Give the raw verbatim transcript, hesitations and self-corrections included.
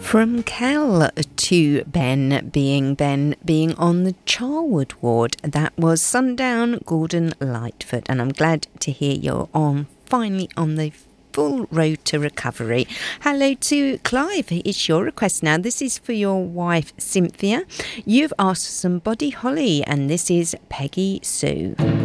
From Kel to Ben being Ben being on the Charwood ward. That was Sundown, Gordon Lightfoot, and I'm glad to hear you're on finally on the full road to recovery. Hello to Clive. It's your request now. This is for your wife Cynthia. You've asked for some Buddy Holly, and this is Peggy Sue.